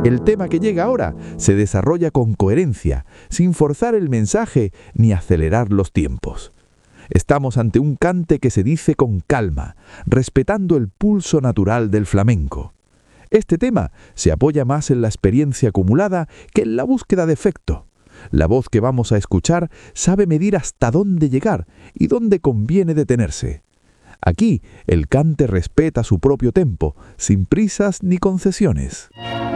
El tema que llega ahora se desarrolla con coherencia, sin forzar el mensaje ni acelerar los tiempos. Estamos ante un cante que se dice con calma, respetando el pulso natural del flamenco. Este tema se apoya más en la experiencia acumulada que en la búsqueda de efecto. La voz que vamos a escuchar sabe medir hasta dónde llegar y dónde conviene detenerse. Aquí, el cante respeta su propio tempo, sin prisas ni concesiones.